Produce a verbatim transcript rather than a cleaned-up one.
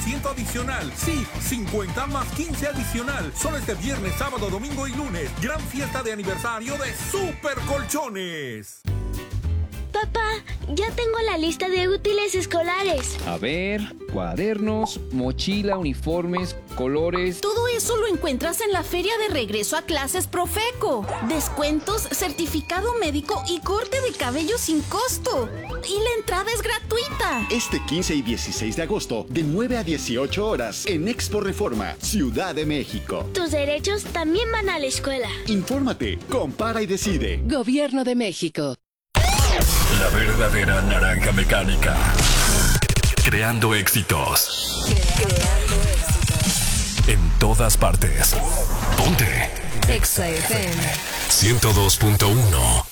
ciento adicional. Sí, cincuenta más quince adicional. Solo este viernes, sábado, domingo y lunes. Gran fiesta de aniversario de Super Colchones. Papá, ya tengo la lista de útiles escolares. A ver, cuadernos, mochila, uniformes, colores. Todo eso lo encuentras en la feria de regreso a clases Profeco. Descuentos, certificado médico y corte de cabello sin costo. Y la entrada es gratuita. Este quince y dieciséis de agosto, de nueve a dieciocho horas, en Expo Reforma, Ciudad de México. Tus derechos también van a la escuela. Infórmate, compara y decide. Gobierno de México. La verdadera naranja mecánica. Creando éxitos. Creando éxitos. En todas partes. Ponte. Exa F M. ciento dos punto uno.